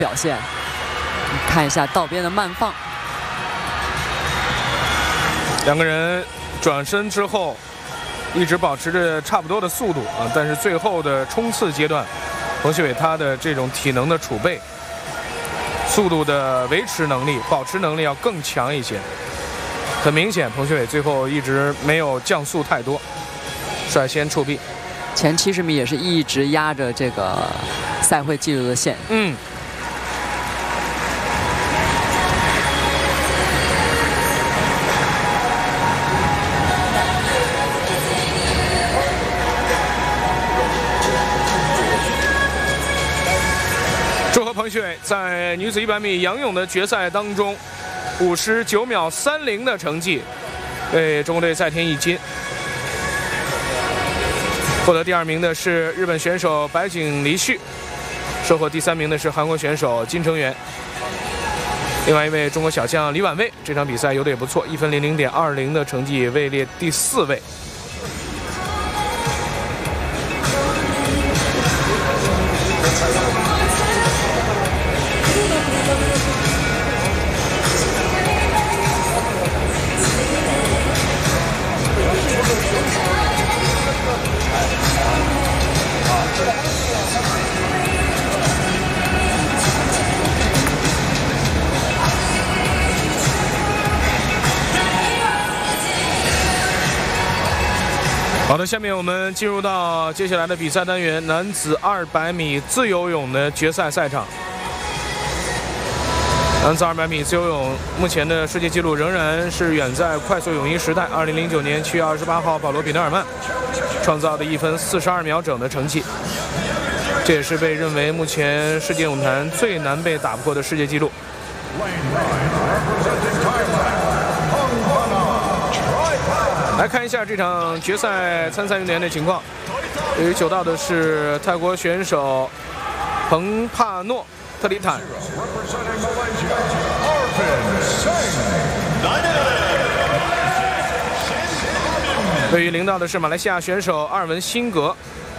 表现。看一下道边的慢放， 两个人转身之后一直保持着差不多的速度啊，但是最后的冲刺阶段，彭旭伟他的这种体能的储备、速度的维持能力、保持能力要更强一些。很明显，彭旭伟最后一直没有降速太多，率先触壁。 前70米也是一直压着这个赛会纪录的线。 祝贺彭旭伟在女子100米仰泳的决赛当中，59秒30的成绩，为中国队再添一金。获得第2名的是日本选手白井梨绪，收获第3名的是韩国选手金成元。另外一位中国小将李婉薇，这场比赛游得也不错，1分00.20的成绩位列第4位。好的，下面我们进入到接下来的比赛单元，男子200米自由泳的决赛赛场。男子200米自由泳目前的世界纪录仍然是远在快速泳衣时代2009年7月28号保罗·比德尔曼创造的1分42秒整的成绩，这也是被认为目前世界泳坛最难被打破的世界纪录。来看一下这场决赛参赛运动员的情况。对于9道的是泰国选手彭帕诺特里坦，位于0道的是马来西亚选手阿尔文辛格。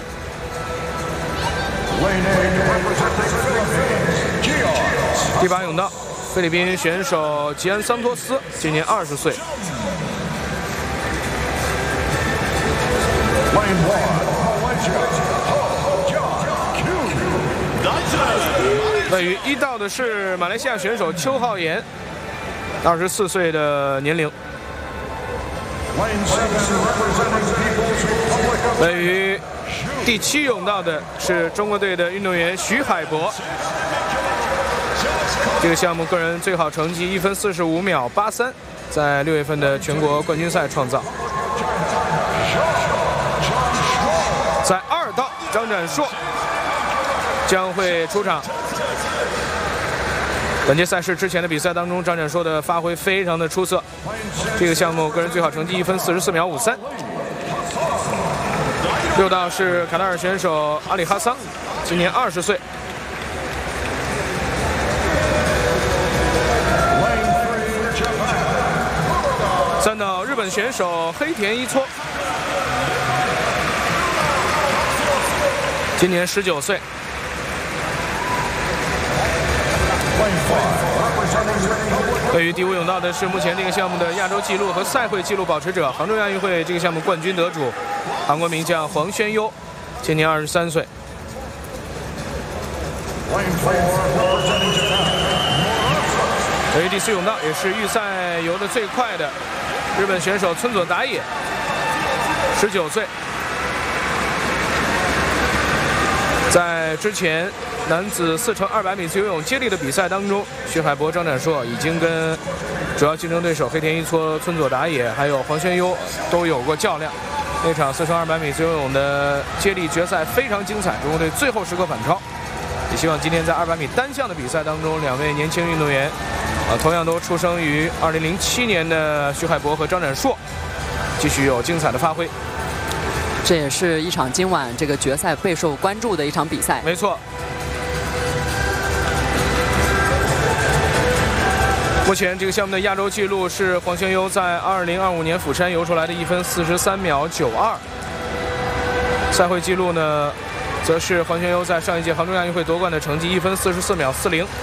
第8泳道，菲律宾选手吉安桑托斯，今年20岁。位于1道的是马来西亚选手邱浩岩，24岁的年龄。位于第7泳道的是中国队的运动员徐海博，这个项目个人最好成绩1分45秒83，在6月份的全国冠军赛创造。在2道，张展硕将会出场。本届赛事之前的比赛当中，张展硕的发挥非常的出色，这个项目个人最好成绩1分44秒53。6道是卡塔尔选手阿里哈桑，今年20岁。3道日本选手黑田一撮，今年19岁。位于第5泳道的是目前这个项目的亚洲纪录和赛会纪录保持者，杭州亚运会这个项目冠军得主，韩国名将黄宣优，今年23岁。位于第4泳道，也是预赛游得最快的日本选手村佐达也，19岁。在之前男子4×200米自由泳接力的比赛当中，徐海博、张展硕已经跟主要竞争对手黑田一撮、村佐达也还有黄宣优都有过较量。那场4×200米自由泳的接力决赛非常精彩，中国队最后时刻反超。也希望今天在200米单项的比赛当中，两位年轻运动员同样都出生于2007年的徐海博和张展硕，继续有精彩的发挥。 这也是一场今晚这个决赛备受关注的一场比赛。 没错。目前这个项目的亚洲纪录是黄宣优在2025年釜山游出来的1分43秒92。赛会纪录呢则是黄轩悠在上一届杭州亚运会夺冠的成绩，1分44秒40。